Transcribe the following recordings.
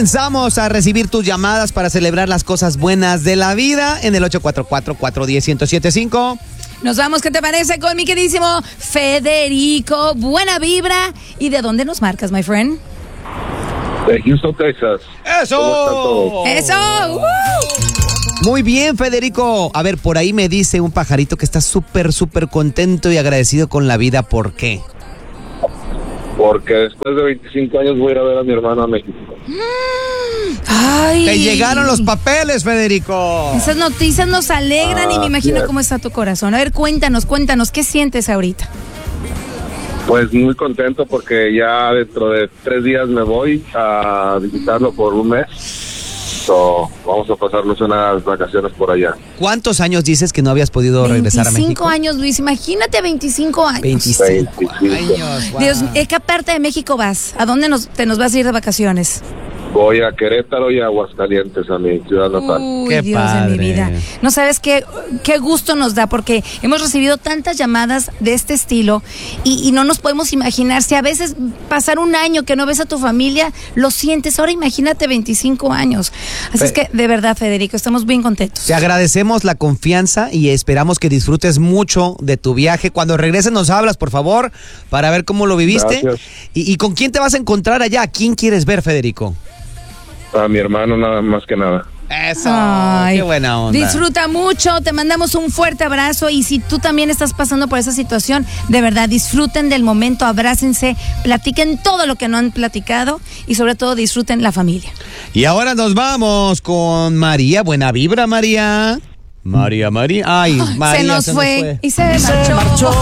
comenzamos a recibir tus llamadas para celebrar las cosas buenas de la vida en el 844-410-1075. Nos vamos, ¿qué te parece con mi queridísimo Federico? Buena vibra. ¿Y de dónde nos marcas, my friend? De Houston, Texas. ¡Eso! ¿Cómo están todos? ¡Eso! Muy bien, Federico. A ver, por ahí me dice un pajarito que está súper contento y agradecido con la vida. ¿Por qué? Porque después de 25 años voy a ir a ver a mi hermano a México. ¡Ay! Te llegaron los papeles, Federico. Esas noticias nos alegran y me imagino yes. cómo está tu corazón. A ver, cuéntanos, ¿qué sientes ahorita? Pues muy contento porque ya dentro de 3 días me voy a visitarlo por un mes. So, vamos a pasarnos unas vacaciones por allá. ¿Cuántos años dices que no habías podido regresar a México? 25 años, Luis. Imagínate 25 años. 25 25. años. Wow. Dios, ¿qué parte de México vas? ¿A dónde te nos vas a ir de vacaciones? Voy a Querétaro y a Aguascalientes, a mi ciudad natal. Uy, Qué Dios padre. de mi vida. No sabes qué gusto nos da, porque hemos recibido tantas llamadas de este estilo y no nos podemos imaginar. Si a veces pasar un año que no ves a tu familia, lo sientes. Ahora imagínate 25 años. Así es que, de verdad, Federico, estamos bien contentos. Te agradecemos la confianza y esperamos que disfrutes mucho de tu viaje. Cuando regreses nos hablas, por favor, para ver cómo lo viviste. Gracias. ¿Y con quién te vas a encontrar allá? ¿A quién quieres ver, Federico? A mi hermano nada más que nada. Eso, Ay, qué buena onda. Disfruta mucho, te mandamos un fuerte abrazo y si tú también estás pasando por esa situación, de verdad, disfruten del momento, abrácense, platiquen todo lo que no han platicado y sobre todo disfruten la familia. Y ahora nos vamos con María. Buena vibra, María. María. Ay, María se nos fue y se marchó.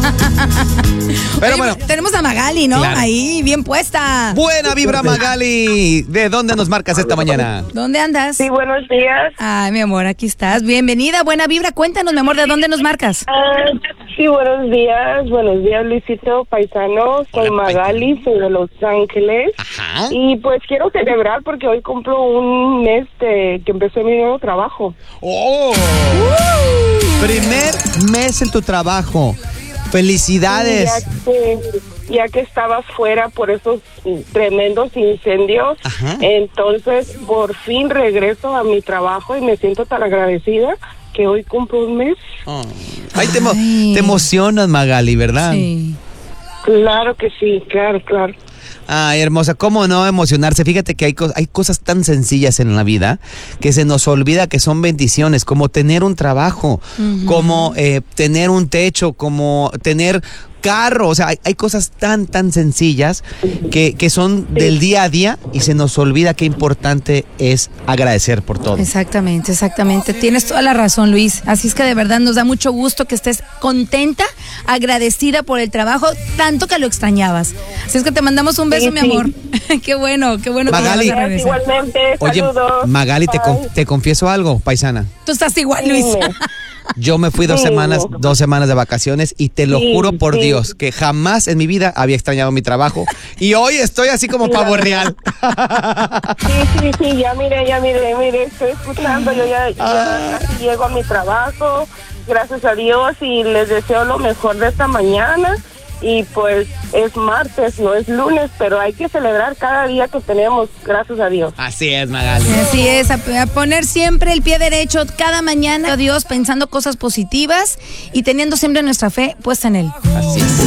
Pero Oye, bueno. tenemos a Magali, ¿no? Claro. Ahí, bien puesta. Buena vibra, Magali. ¿De dónde nos marcas esta mañana? ¿Dónde andas? Sí, buenos días. Ay, mi amor, aquí estás. Bienvenida, buena vibra. Cuéntanos, mi amor, ¿de dónde nos marcas? Sí, buenos días, Luisito Paisano. Soy Magali, soy de Los Ángeles. Ajá. Y pues quiero celebrar porque hoy cumplo un mes de que empecé mi nuevo trabajo. ¡Oh! Primer mes en tu trabajo. Felicidades. Ya que estabas fuera por esos tremendos incendios, Ajá. entonces por fin regreso a mi trabajo y me siento tan agradecida que hoy cumplo un mes. Oh. Ay, te emocionas, Magali, ¿verdad? Sí. Claro que sí, claro. Ay, hermosa, ¿cómo no emocionarse? Fíjate que hay cosas tan sencillas en la vida que se nos olvida que son bendiciones, como tener un trabajo, como tener un techo, como tener carro. O sea, hay cosas tan sencillas que son del día a día y se nos olvida qué importante es agradecer por todo. Exactamente. Tienes toda la razón, Luis. Así es que de verdad nos da mucho gusto que estés contenta, agradecida por el trabajo, tanto que lo extrañabas. Así es que te mandamos un beso, Sí, mi sí. amor. Qué bueno Magali. que vas a regresar. Igualmente, Oye, saludos. Magali, Bye. te confieso algo, paisana. Tú estás igual, Luis. Dime. Yo me fui 2 Sí. semanas de vacaciones y te lo Sí, juro por sí. Dios que jamás en mi vida había extrañado mi trabajo y hoy estoy así como pavo real. Sí, ya mire, estoy escuchando, yo ya casi llego a mi trabajo, gracias a Dios, y les deseo lo mejor de esta mañana. Y pues es martes, no es lunes, pero hay que celebrar cada día que tenemos, gracias a Dios. Así es, Magali. Así es, a poner siempre el pie derecho cada mañana a Dios, pensando cosas positivas y teniendo siempre nuestra fe puesta en Él. Así es.